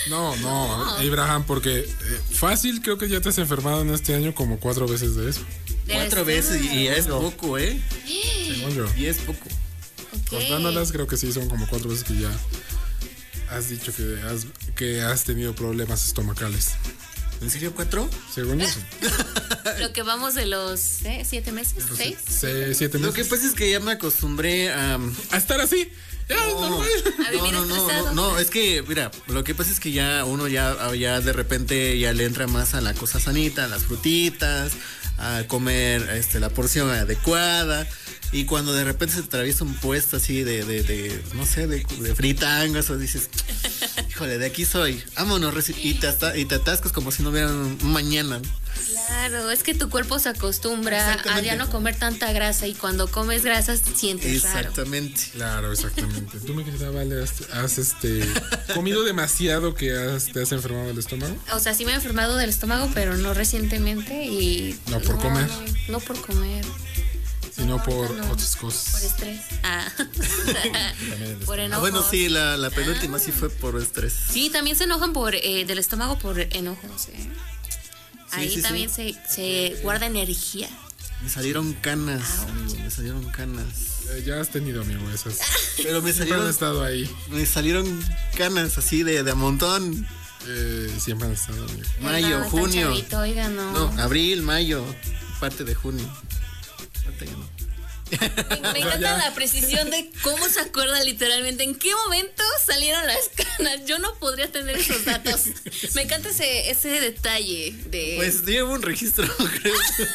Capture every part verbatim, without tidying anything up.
No, no, no. Abraham, porque eh, fácil creo que ya te has enfermado en este año como cuatro veces de eso. Cuatro veces y ya es poco, ¿eh? Según yo. Y es poco. Okay. Contándolas, creo que sí, son como cuatro veces que ya has dicho que has, que has tenido problemas estomacales. ¿En serio cuatro? Según eso. Lo que vamos de los ¿eh? siete meses, Los seis. se- siete Lo meses. que pasa es que ya me acostumbré a... A estar así. Ya, No, normal. A vivir no, no, no, estresado. no, no, es que, mira, lo que pasa es que ya uno ya, ya de repente ya le entra más a la cosa sanita, a las frutitas, a comer este, la porción adecuada. Y cuando de repente se te atraviesa un puesto así de, de, de no sé, de, de fritangas, o dices, híjole, de aquí soy, vámonos, reci-", y te, ata- y te atascas como si no hubiera un mañana. Claro, es que tu cuerpo se acostumbra a Exactamente. ya no comer tanta grasa y cuando comes grasas sientes raro. Exactamente. Claro, exactamente. ¿Tú, mi querida Vale, has, has, este, comido demasiado que has- te has enfermado del estómago? O sea, sí me he enfermado del estómago, pero no recientemente y... No por comer. No, no por comer. Sino No, por no. otras Por cosas. estrés. Ah. También el Por Ah, enojo. bueno, sí, la, la penúltima sí fue por estrés. Sí, también se enojan por eh, del estómago por enojos. ¿eh? Ahí sí, también Se, se guarda energía. Me salieron canas, amigo, me salieron canas. Eh, ya has tenido, amigo, esas. Pero me Siempre han salieron, estado ahí. me salieron canas así de, de a montón. Eh, siempre han estado, amigo. Mayo, No, está junio. chavito, oiga, no. No, abril, mayo, parte de junio. Parte ya no. Me, me encanta la precisión de cómo se acuerda literalmente en qué momento salieron las canas. Yo no podría tener esos datos. Me encanta ese, ese detalle de Pues llevo un registro, creo.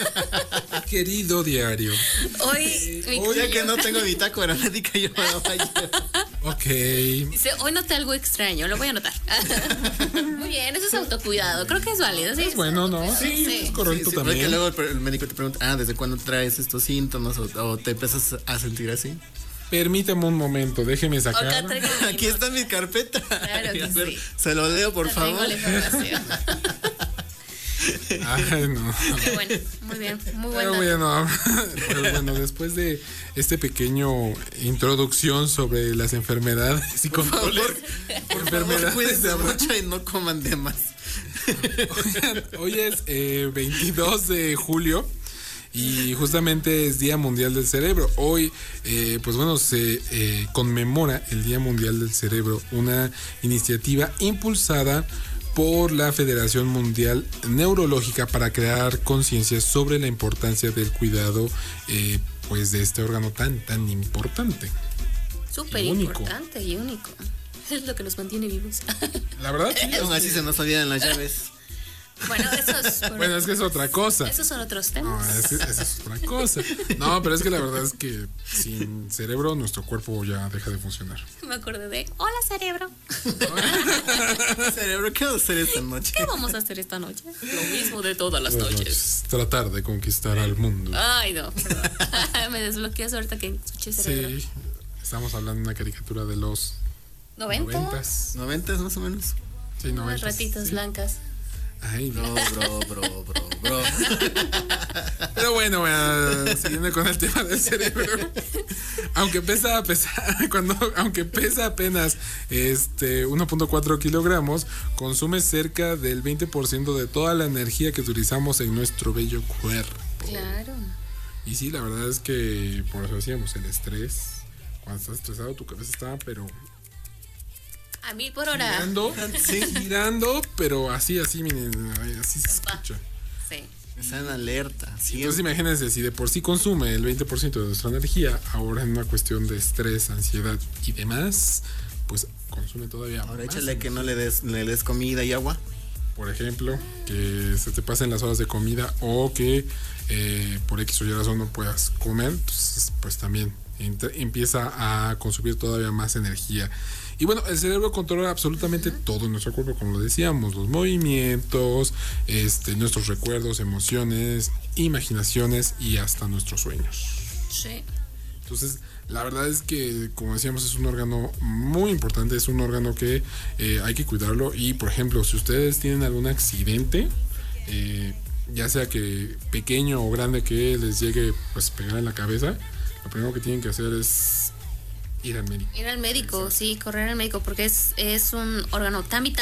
Querido diario. hoy. mi- hoy- Ya que no tengo bitácora médica, yo me lo vaya. Ok. Dice, hoy noté algo extraño, lo voy a anotar. Muy bien, eso es autocuidado. Creo que es válido. ¿Sí? Es bueno, ¿no? Sí, Sí. es correcto Sí, sí, también. porque luego el, el médico te pregunta, ah, ¿desde cuándo traes estos síntomas? O, o te empiezas a sentir así. Permítame un momento, déjeme sacar. Acá traigo mi- Aquí está mi carpeta. Claro que A ver, sí. se lo leo, por Acá traigo favor. la información. Ay, no. Qué bueno, muy bien, muy Pero bueno. bueno, pero bueno, después de este pequeño introducción sobre las enfermedades y Por favor, controles, por favor, enfermedades cuídense de hablar. mucho y no coman de más. Oigan, hoy es eh, veintidós de julio y justamente es Día Mundial del Cerebro. Hoy, eh, pues bueno, se eh, conmemora el Día Mundial del Cerebro, una iniciativa impulsada por la Federación Mundial Neurológica para crear conciencia sobre la importancia del cuidado eh, pues de este órgano tan tan importante. Súper y único. importante y único. Es lo que nos mantiene vivos. La verdad, sí, Aún así se nos olvidan las llaves. Bueno, eso es, bueno, es que es otra cosa. esos son otros No, temas. es, esa es otra cosa. No, pero es que la verdad es que sin cerebro nuestro cuerpo ya deja de funcionar. Me acordé de, hola cerebro, Cerebro, ¿qué vas a hacer esta noche? ¿qué vamos a hacer esta noche? Lo mismo de todas las Las noches. noches. Tratar de conquistar al mundo. Ay, no, perdón. Me desbloqueas ahorita que escuché cerebro. Sí, estamos hablando de una caricatura de los ¿noventa? noventas. ¿Noventas más o menos? Sí, Unas noventas. ratitas sí. blancas. Ay, no. Bro, bro, bro, bro, bro. Pero bueno, bueno, siguiendo con el tema del cerebro. Aunque pesa, pesa cuando, aunque pesa apenas este uno punto cuatro kilogramos, consume cerca del veinte por ciento de toda la energía que utilizamos en nuestro bello cuerpo. Claro. Y sí, la verdad es que por eso decíamos, el estrés, cuando estás estresado tu cabeza está pero A mil por hora. girando, Sí. girando, pero así, así, miren, ay, así se escucha. Sí. Está en alerta. Sí, Entonces imagínense, si de por sí consume el veinte por ciento de nuestra energía, ahora en una cuestión de estrés, ansiedad y demás, pues consume todavía ahora más. échale que no le des, le des comida y agua. Por ejemplo, que se te pasen las horas de comida o que eh, por X o Y razón no puedas comer, entonces pues también ent- empieza a consumir todavía más energía. Y bueno, el cerebro controla absolutamente todo en nuestro cuerpo, como lo decíamos, los movimientos, este, nuestros recuerdos, emociones, imaginaciones y hasta nuestros sueños. Sí. Entonces, la verdad es que, como decíamos, es un órgano muy importante, es un órgano que eh, hay que cuidarlo. Y, por ejemplo, si ustedes tienen algún accidente, eh, ya sea que pequeño o grande que les llegue pues pegar en la cabeza, lo primero que tienen que hacer es ir al médico. Ir al médico, sí, correr al médico, porque es, es un órgano tan vital